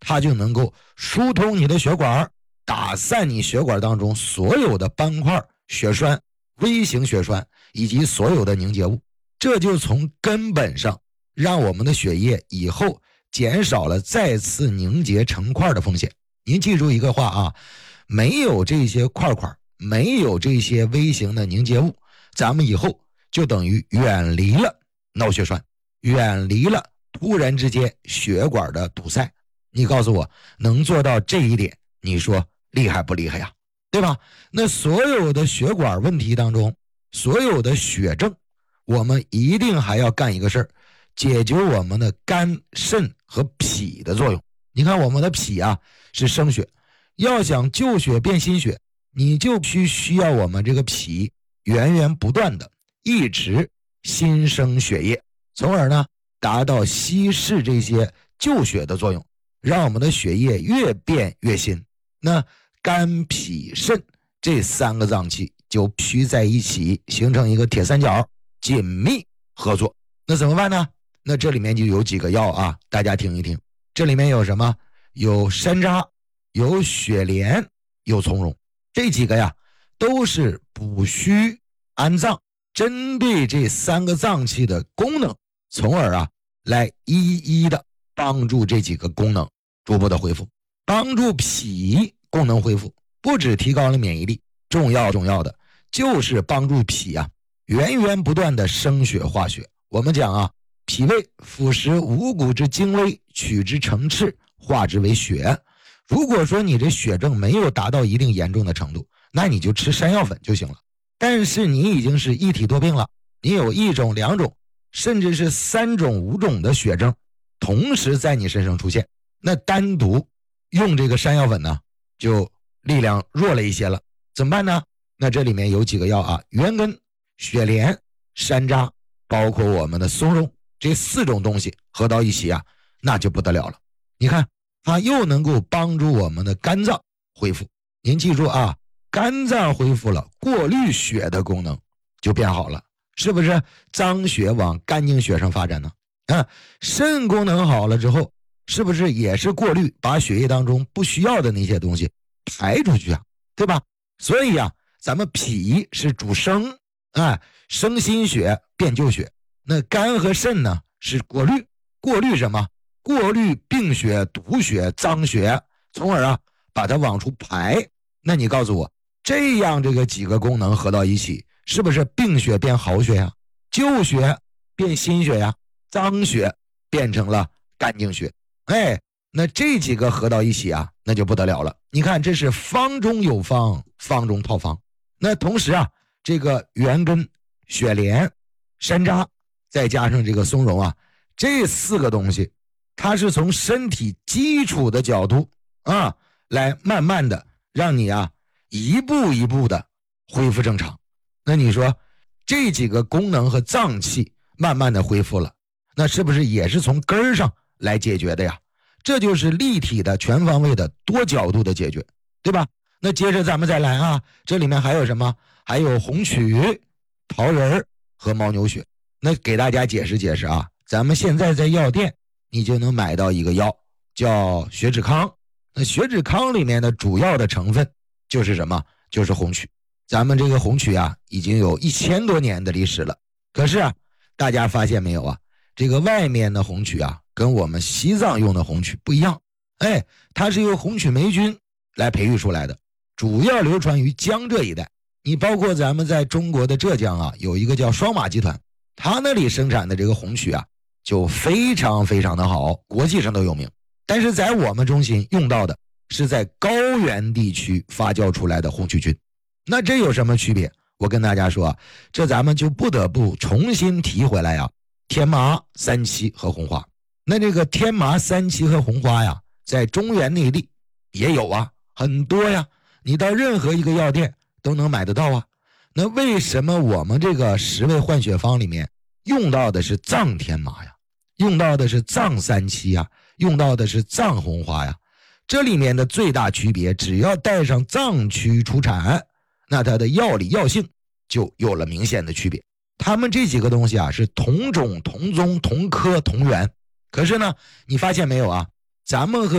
它就能够疏通你的血管，打散你血管当中所有的斑块、血栓、微型血栓以及所有的凝结物，这就从根本上让我们的血液以后减少了再次凝结成块的风险。您记住一个话啊，没有这些块块，没有这些微型的凝结物，咱们以后就等于远离了脑血栓，远离了突然之间血管的堵塞。你告诉我能做到这一点，你说厉害不厉害呀？对吧？那所有的血管问题当中，所有的血症，我们一定还要干一个事儿，解决我们的肝、肾和脾的作用。你看我们的脾啊是生血，要想旧血变新血，你就需要我们这个脾源源不断的一直新生血液，从而呢达到稀释这些旧血的作用，让我们的血液越变越新。那肝脾肾这三个脏器就必须在一起形成一个铁三角，紧密合作。那怎么办呢？那这里面就有几个药啊，大家听一听。这里面有什么？有山楂，有雪莲，有从容。这几个呀都是补虚安脏，针对这三个脏器的功能，从而啊来一一的帮助这几个功能逐步的恢复。帮助脾功能恢复，不只提高了免疫力，重要的就是帮助脾啊源源不断的生血化血。我们讲啊，脾胃腐蚀五谷之精微，取之成赤，化之为血。如果说你这血症没有达到一定严重的程度，那你就吃山药粉就行了。但是你已经是一体多病了，你有1种、2种，甚至是3种、5种的血症同时在你身上出现，那单独用这个山药粉呢就力量弱了一些了，怎么办呢？那这里面有几个药啊，元根、雪莲、山楂，包括我们的松茸，这4种东西合到一起啊，那就不得了了。你看它又能够帮助我们的肝脏恢复。您记住啊，肝脏恢复了，过滤血的功能就变好了，是不是脏血往干净血上发展呢？肾功能好了之后，是不是也是过滤，把血液当中不需要的那些东西排出去啊，对吧？所以啊，咱们脾是主生，生新血变旧血。那肝和肾呢是过滤，过滤什么？过滤病血、毒血、脏血，从而啊把它往出排。那你告诉我，这样这个几个功能合到一起，是不是病血变好血呀？旧血变新血呀？脏血变成了干净血。那这几个合到一起啊，那就不得了了。你看，这是方中有方，方中套方。那同时啊，这个元根、雪莲、山楂，再加上这个松茸啊，这4个东西，它是从身体基础的角度啊，来慢慢的让你啊一步一步的恢复正常。那你说这几个功能和脏器慢慢的恢复了，那是不是也是从根儿上来解决的呀？这就是立体的、全方位的、多角度的解决，对吧？那接着咱们再来啊，这里面还有什么？还有红曲、桃仁和牦牛血。那给大家解释解释啊，咱们现在在药店你就能买到一个药叫血脂康。那血脂康里面的主要的成分就是什么？就是红曲。咱们这个红曲啊已经有1000多年的历史了，可是啊大家发现没有啊，这个外面的红曲啊跟我们西藏用的红曲不一样。它是由红曲霉菌来培育出来的，主要流传于江浙一带。你包括咱们在中国的浙江啊，有一个叫双马集团，它那里生产的这个红曲啊就非常非常的好，国际上都有名。但是在我们中心用到的是在高原地区发酵出来的红曲菌。那这有什么区别？我跟大家说啊，这咱们就不得不重新提回来呀，天麻、三七和红花。那这个天麻、三七和红花呀，在中原内地也有啊，很多呀，你到任何一个药店都能买得到啊。那为什么我们这个10味换血方里面用到的是藏天麻呀，用到的是藏三七呀，用到的是藏红花呀？这里面的最大区别，只要带上藏区出产，那它的药理药性就有了明显的区别。它们这几个东西啊是同种同宗同科同源，可是呢你发现没有啊，咱们和